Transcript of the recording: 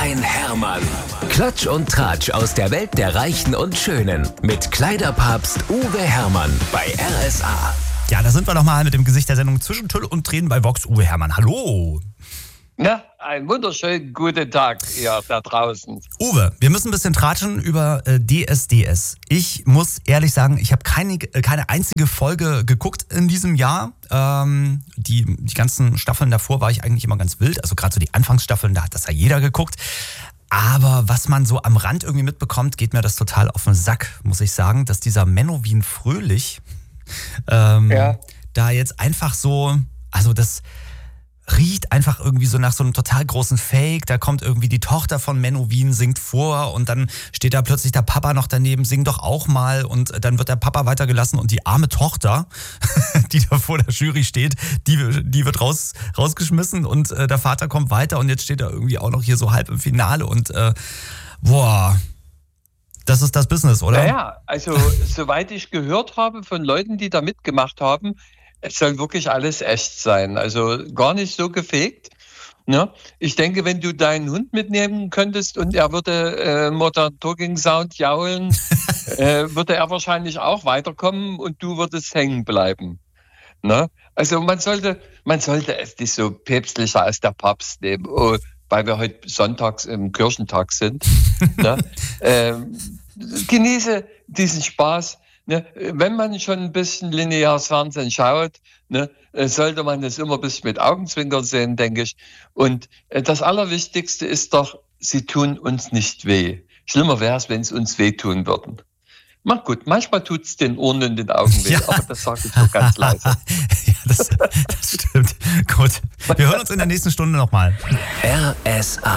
ein Hermann. Klatsch und Tratsch aus der Welt der Reichen und Schönen. Mit Kleiderpapst Uwe Hermann bei RSA. Ja, da sind wir nochmal mit dem Gesicht der Sendung Zwischen Tüll und Tränen bei Vox. Uwe Hermann, hallo. Na, einen wunderschönen guten Tag hier da draußen. Uwe, wir müssen ein bisschen tratschen über DSDS. Ich muss ehrlich sagen, ich habe keine einzige Folge geguckt in diesem Jahr. Die ganzen Staffeln davor war ich eigentlich immer ganz wild. Also gerade so die Anfangsstaffeln, da hat das ja jeder geguckt. Aber was man so am Rand irgendwie mitbekommt, geht mir das total auf den Sack, muss ich sagen, dass dieser Menowin Fröhlich da jetzt einfach so, also das riecht einfach irgendwie so nach so einem total großen Fake. Da kommt irgendwie die Tochter von Menowin, singt vor und dann steht da plötzlich der Papa noch daneben, sing doch auch mal und dann wird der Papa weitergelassen und die arme Tochter, die da vor der Jury steht, die wird rausgeschmissen und der Vater kommt weiter und jetzt steht er irgendwie auch noch hier so halb im Finale und das ist das Business, oder? Naja, also soweit ich gehört habe von Leuten, die da mitgemacht haben, es soll wirklich alles echt sein, also gar nicht so gefaked. Ne? Ich denke, wenn du deinen Hund mitnehmen könntest und er würde Modern Talking Sound jaulen, würde er wahrscheinlich auch weiterkommen und du würdest hängen bleiben. Ne? Also man sollte es nicht so päpstlicher als der Papst nehmen, weil wir heute sonntags im Kirchentag sind. Ne? Genieße diesen Spaß. Ne, wenn man schon ein bisschen lineares Fernsehen schaut, ne, sollte man das immer ein bisschen mit Augenzwinkern sehen, denke ich. Und das Allerwichtigste ist doch, sie tun uns nicht weh. Schlimmer wäre es, wenn es uns wehtun würden. Mach gut, manchmal tut es den Ohren und den Augen weh, aber das sage ich so ganz leise. Ja, das stimmt. Gut, wir hören uns in der nächsten Stunde nochmal. RSA.